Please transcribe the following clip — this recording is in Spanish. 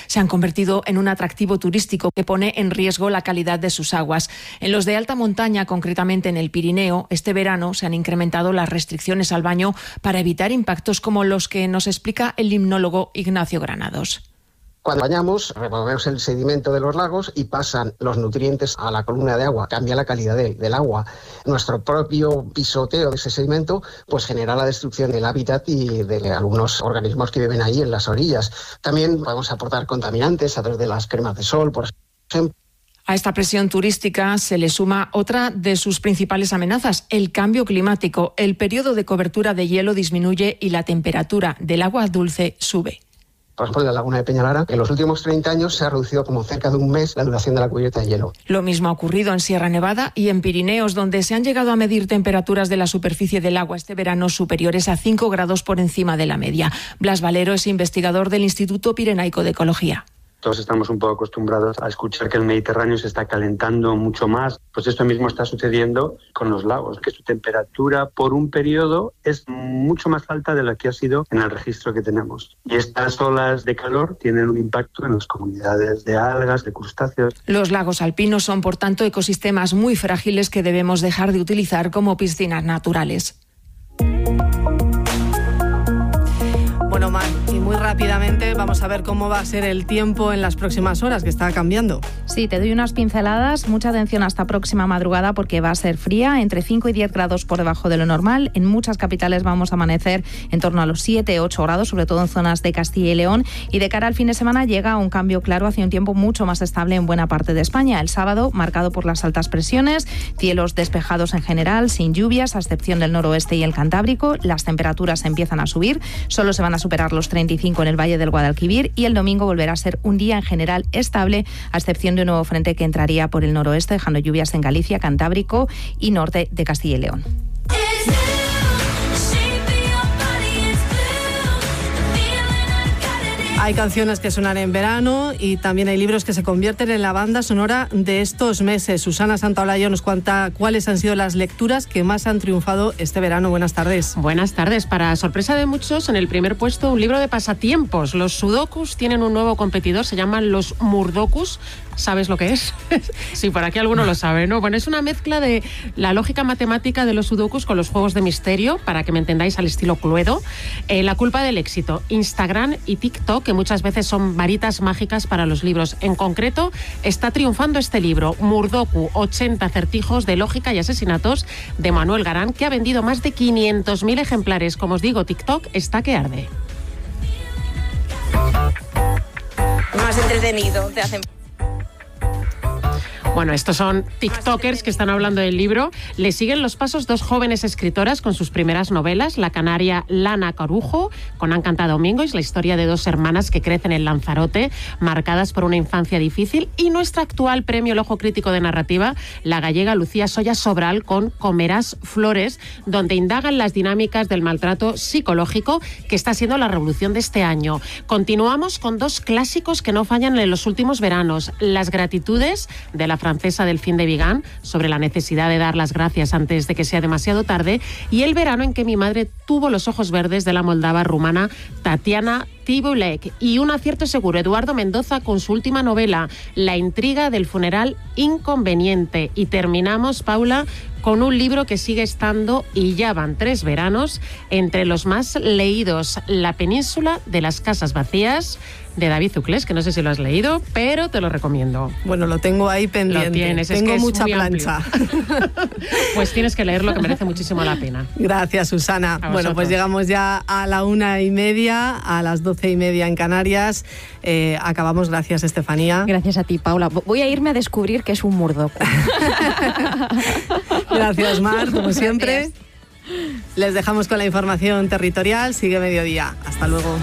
se han convertido en un atractivo turístico que pone en riesgo la calidad de sus aguas. En los de alta montaña, concretamente en el Pirineo, este verano se han incrementado las restricciones al baño para evitar impactos como los que nos explica el limnólogo Ignacio Granados. Cuando bañamos, removemos el sedimento de los lagos y pasan los nutrientes a la columna de agua, cambia la calidad del agua. Nuestro propio pisoteo de ese sedimento pues genera la destrucción del hábitat y de algunos organismos que viven ahí en las orillas. También podemos aportar contaminantes a través de las cremas de sol, por ejemplo. A esta presión turística se le suma otra de sus principales amenazas, el cambio climático. El periodo de cobertura de hielo disminuye y la temperatura del agua dulce sube. Por ejemplo, en la laguna de Peñalara, en los últimos 30 años se ha reducido como cerca de un mes la duración de la cubierta de hielo. Lo mismo ha ocurrido en Sierra Nevada y en Pirineos, donde se han llegado a medir temperaturas de la superficie del agua este verano superiores a 5 grados por encima de la media. Blas Valero es investigador del Instituto Pirenaico de Ecología. Todos estamos un poco acostumbrados a escuchar que el Mediterráneo se está calentando mucho más. Pues esto mismo está sucediendo con los lagos, que su temperatura por un periodo es mucho más alta de la que ha sido en el registro que tenemos. Y estas olas de calor tienen un impacto en las comunidades de algas, de crustáceos. Los lagos alpinos son, por tanto, ecosistemas muy frágiles que debemos dejar de utilizar como piscinas naturales. Bueno, Mar, y muy rápidamente vamos a ver cómo va a ser el tiempo en las próximas horas, que está cambiando. Sí, te doy unas pinceladas. Mucha atención hasta próxima madrugada porque va a ser fría, entre 5 y 10 grados por debajo de lo normal. En muchas capitales vamos a amanecer en torno a los 7-8 grados, sobre todo en zonas de Castilla y León. Y de cara al fin de semana llega un cambio claro hacia un tiempo mucho más estable en buena parte de España. El sábado, marcado por las altas presiones, cielos despejados en general, sin lluvias, a excepción del noroeste y el Cantábrico. Las temperaturas empiezan a subir, solo se van a superar los 35 en el Valle del Guadalquivir y el domingo volverá a ser un día en general estable, a excepción de un nuevo frente que entraría por el noroeste, dejando lluvias en Galicia, Cantábrico y norte de Castilla y León. Hay canciones que suenan en verano y también hay libros que se convierten en la banda sonora de estos meses. Susana Santaolalla nos cuenta cuáles han sido las lecturas que más han triunfado este verano. Buenas tardes. Buenas tardes. Para sorpresa de muchos, en el primer puesto un libro de pasatiempos. Los sudokus tienen un nuevo competidor, se llaman los murdokus. ¿Sabes lo que es? Sí, por aquí alguno lo sabe, ¿no? Bueno, es una mezcla de la lógica matemática de los sudokus con los juegos de misterio, para que me entendáis, al estilo Cluedo. La culpa del éxito, Instagram y TikTok, que muchas veces son varitas mágicas para los libros. En concreto, está triunfando este libro, Murdoku, 80 acertijos de lógica y asesinatos, de Manuel Garán, que ha vendido más de 500.000 ejemplares. Como os digo, TikTok está que arde. Más entretenido, te hacen... Bueno, estos son tiktokers que están hablando del libro. Le siguen los pasos dos jóvenes escritoras con sus primeras novelas, la canaria Lana Corujo, con Han cantado Domingo, es la historia de dos hermanas que crecen en Lanzarote, marcadas por una infancia difícil, y nuestra actual premio El Ojo Crítico de Narrativa, la gallega Lucía Soya Sobral, con Comerás Flores, donde indagan las dinámicas del maltrato psicológico que está siendo la revolución de este año. Continuamos con dos clásicos que no fallan en los últimos veranos, Las gratitudes, de la francesa Delphine de Vigan, sobre la necesidad de dar las gracias antes de que sea demasiado tarde, y El verano en que mi madre tuvo los ojos verdes, de la moldava rumana Tatiana Tibulek. Y un acierto seguro, Eduardo Mendoza con su última novela, La intriga del funeral inconveniente. Y terminamos, Paula, con un libro que sigue estando, y ya van 3 veranos, entre los más leídos, La península de las casas vacías, de David Zuclés, que no sé si lo has leído, pero te lo recomiendo. Bueno, lo tengo ahí pendiente. Lo tienes, tengo es que es mucha muy plancha. Pues tienes que leerlo, que merece muchísimo la pena. Gracias, Susana. Bueno, pues llegamos ya a la 1:30, a las 12:30 en Canarias. Acabamos, gracias, Estefanía. Gracias a ti, Paula. Voy a irme a descubrir que es un murdoku. Gracias, Mar, como siempre. Gracias. Les dejamos con la información territorial. Sigue Mediodía. Hasta luego.